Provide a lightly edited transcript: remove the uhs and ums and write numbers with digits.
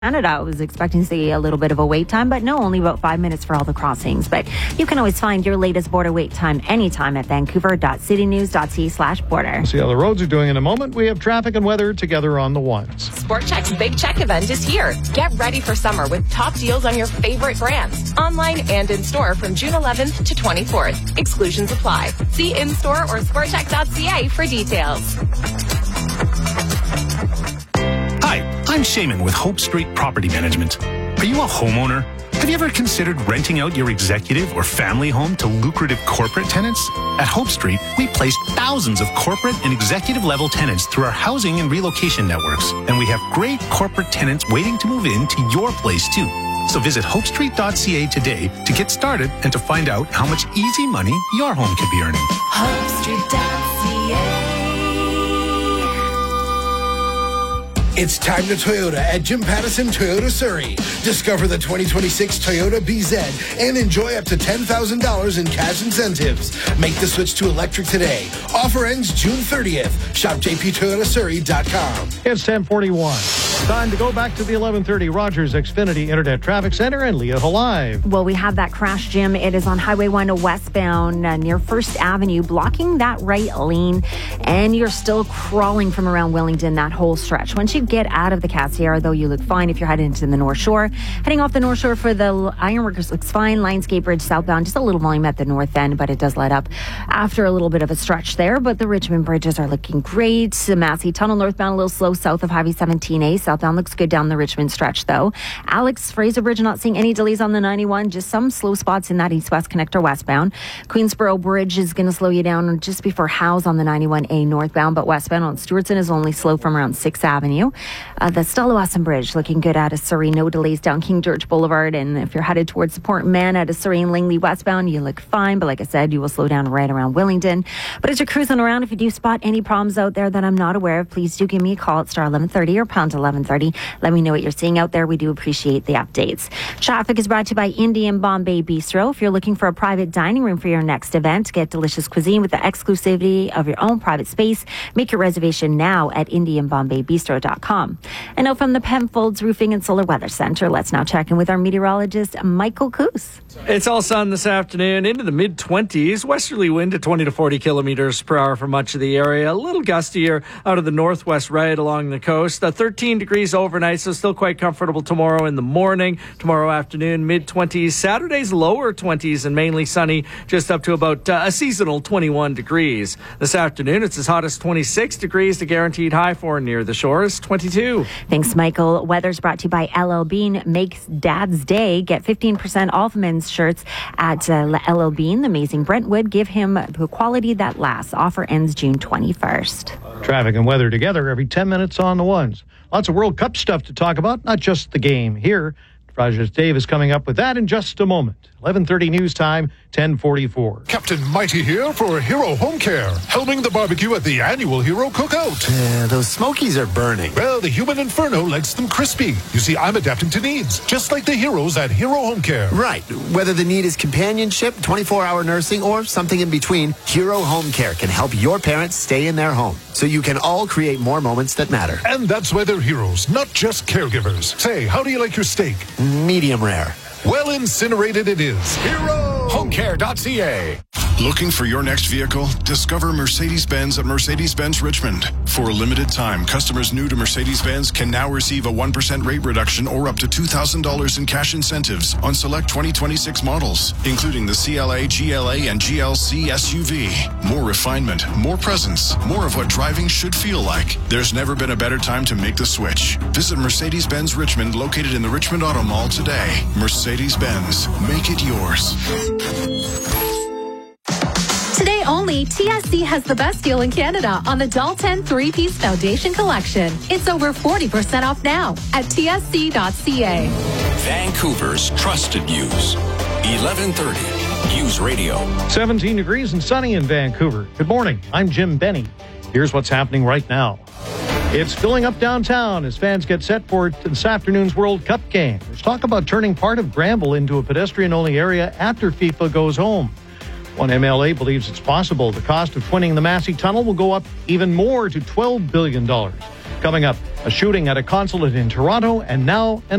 Canada. I was expecting to see a little bit of a wait time, but no, only about 5 minutes for all the crossings. But you can always find your latest border wait time anytime at vancouver.citynews.ca/border. See how the roads are doing in a moment. We have traffic and weather together on the ones. Sport Chek's Big Check event is here. Get ready for summer with top deals on your favorite brands, online and in store from June 11th to 24th. Exclusions apply. See in-store or sportcheck.ca for details. Hi, I'm Shaman with Hope Street Property Management. Are you a homeowner? Have you ever considered renting out your executive or family home to lucrative corporate tenants? At Hope Street, we placed thousands of corporate and executive level tenants through our housing and relocation networks. And we have great corporate tenants waiting to move into your place too. So visit hopestreet.ca today to get started and to find out how much easy money your home could be earning. hopestreet.ca. It's time to Toyota at Jim Pattison Toyota Surrey. Discover the 2026 Toyota BZ and enjoy up to $10,000 in cash incentives. Make the switch to electric today. Offer ends June 30th. Shop jptoyotasurrey.com. It's 10:41. Time to go back to the 1130 Rogers Xfinity Internet Traffic Center and Leah Live. Well, we have that crash, Jim. It is on Highway 1 westbound near First Avenue, blocking that right lane. And you're still crawling from around Wellington, that whole stretch. Once you get out of the Cassiar, though, you look fine if you're heading into the North Shore. Heading off the North Shore for the Ironworkers looks fine. Lionsgate Bridge southbound, just a little volume at the north end, but it does let up after a little bit of a stretch there. But the Richmond bridges are looking great. The Massey Tunnel northbound a little slow south of Highway 17A. Southbound looks good down the Richmond stretch, though. Alex Fraser Bridge not seeing any delays on the 91. Just some slow spots in that east-west connector westbound. Queensboro Bridge is going to slow you down just before Howes on the 91A northbound, but westbound on Stewartson is only slow from around 6th Avenue. The Stella-Wasson Bridge looking good out of Surrey. No delays down King George Boulevard. And if you're headed towards Port Mann out of Surrey and Langley westbound, you look fine. But like I said, you will slow down right around Willingdon. But as you're cruising around, if you do spot any problems out there that I'm not aware of, please do give me a call at star 1130 or pound 1130. Let me know what you're seeing out there. We do appreciate the updates. Traffic is brought to you by Indian Bombay Bistro. If you're looking for a private dining room for your next event, get delicious cuisine with the exclusivity of your own private space. Make your reservation now at IndianBombayBistro.com. And now from the Penfolds Roofing and Solar Weather Center, let's now check in with our meteorologist, Michael Coos. It's all sun this afternoon into the mid-20s. Westerly wind at 20 to 40 kilometers per hour for much of the area. A little gustier out of the northwest right along the coast. 13 degrees overnight, so still quite comfortable tomorrow in the morning. Tomorrow afternoon, mid-20s. Saturday's lower 20s and mainly sunny, just up to about a seasonal 21 degrees. This afternoon, it's as hot as 26 degrees. The guaranteed high for near the shore is 22. Thanks, Michael. Weather's brought to you by LL Bean. Makes Dad's Day. Get 15% off men's shirts at LL Bean. The amazing Brentwood. Give him the quality that lasts. Offer ends June 21st. Traffic and weather together every 10 minutes on the ones. Lots of World Cup stuff to talk about, not just the game. Here, Rogers Dave is coming up with that in just a moment. 11:30 news time, 10:44. Captain Mighty here for Hero Home Care, helming the barbecue at the annual Hero Cookout. Yeah, those smokies are burning. Well, the human inferno likes them crispy. You see, I'm adapting to needs, just like the heroes at Hero Home Care. Right. Whether the need is companionship, 24-hour nursing, or something in between, Hero Home Care can help your parents stay in their home, so you can all create more moments that matter. And that's why they're heroes, not just caregivers. Say, how do you like your steak? Medium rare. Well incinerated it is. Hero Homecare.ca. Looking for your next vehicle? Discover Mercedes-Benz at Mercedes-Benz Richmond. For a limited time, customers new to Mercedes-Benz can now receive a 1% rate reduction or up to $2,000 in cash incentives on select 2026 models, including the CLA, GLA, and GLC SUV. More refinement, more presence, more of what driving should feel like. There's never been a better time to make the switch. Visit Mercedes-Benz Richmond, located in the Richmond Auto Mall today. Mercedes-Benz. Make it yours. Today only, TSC has the best deal in Canada on the Dalton 3-piece foundation collection. It's over 40% off now at tsc.ca. Vancouver's trusted news. 1130 News Radio. 17 degrees and sunny in Vancouver. Good morning. I'm Jim Benny. Here's what's happening right now. It's filling up downtown as fans get set for this afternoon's World Cup game. There's talk about turning part of Granville into a pedestrian-only area after FIFA goes home. One MLA believes it's possible the cost of twinning the Massey Tunnel will go up even more to $12 billion. Coming up, a shooting at a consulate in Toronto, and now an